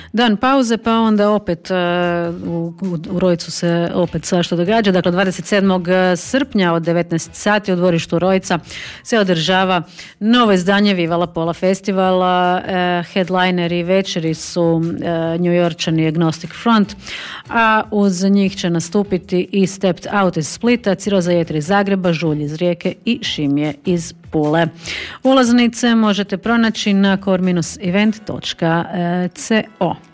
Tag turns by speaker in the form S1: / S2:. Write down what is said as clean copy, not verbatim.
S1: dan pauze, pa onda opet u Rojcu se opet svašta događa. Dakle, 27. srpnja od 19 sati u dvorištu Rojca se održava novo izdanje Viva la Pola festivala. Headlineri večeri su Njujorčani Agnostic Front, a uz njih će nastupiti i Stepped Out iz Splita, Ciroza Jeter iz Zagreba, Žulj iz Rijeke i Šimje iz Pule. Ulaznice možete pronaći na core-event.co.